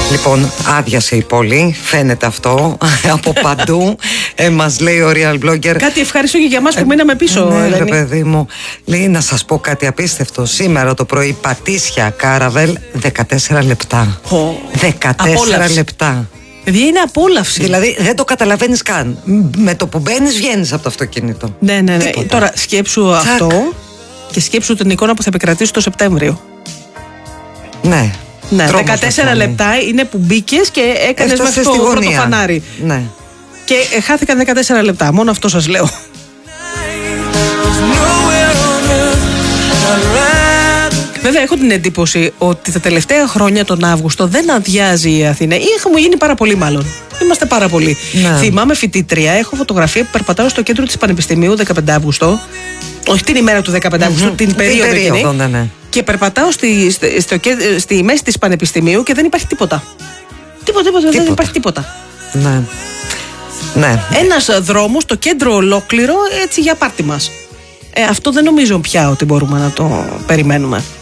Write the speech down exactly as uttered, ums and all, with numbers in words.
Λοιπόν, άδειασε η πόλη, φαίνεται αυτό από παντού. ε, Μας λέει ο Real Blogger. Κάτι ευχαριστώ και για μας που ε, μείναμε πίσω. Ναι, ρε παιδί μου. Λέει να σας πω κάτι απίστευτο. Σήμερα το πρωί Πατήσια Κάραβελ δεκατέσσερα λεπτά. Oh, δεκατέσσερα απόλαυση. Λεπτά. Δηλαδή είναι απόλαυση. Δηλαδή δεν το καταλαβαίνεις καν. Με το που μπαίνεις βγαίνεις από το αυτοκίνητο. Ναι, ναι, ναι. Τώρα σκέψου Τσακ. αυτό και σκέψου την εικόνα που θα επικρατήσει το Σεπτέμβριο. Ναι. Ναι, δεκατέσσερα λεπτά είναι που μπήκες και έκανες μέχρι το πρώτο φανάρι. Ναι. Και ε, χάθηκαν δεκατέσσερα λεπτά. Μόνο αυτό σας λέω. Βέβαια, έχω την εντύπωση ότι τα τελευταία χρόνια τον Αύγουστο δεν αδειάζει η Αθήνα. Ή έχουμε γίνει πάρα πολύ, μάλλον. Είμαστε πάρα πολλοί. Ναι. Θυμάμαι φοιτήτρια, έχω φωτογραφία που περπατάω στο κέντρο της Πανεπιστημίου δεκαπέντε Αυγούστου. Όχι την ημέρα του δεκαπέντε Αυγούστου, mm-hmm. την περίοδο εκείνη. Ναι, ναι. Και περπατάω στη, στη, στο, στη μέση της Πανεπιστημίου και δεν υπάρχει τίποτα. Τίποτα, τίποτα, τίποτα. δεν υπάρχει τίποτα. Ναι. Ναι. Ένας δρόμος, το κέντρο ολόκληρο, έτσι για πάρτι μας. Ε, αυτό δεν νομίζω πια ότι μπορούμε να το περιμένουμε.